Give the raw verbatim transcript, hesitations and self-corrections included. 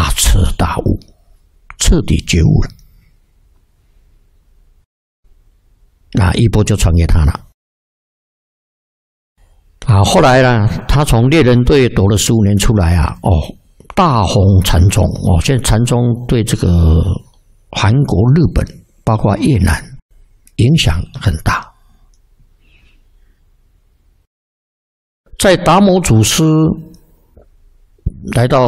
大彻大悟，彻底觉悟了。那衣钵就传给他了。啊，后来呢，他从猎人队躲了十五年出来啊，哦，大红禅宗哦，现在禅宗对这个韩国、日本，包括越南影响很大。在达摩祖师来到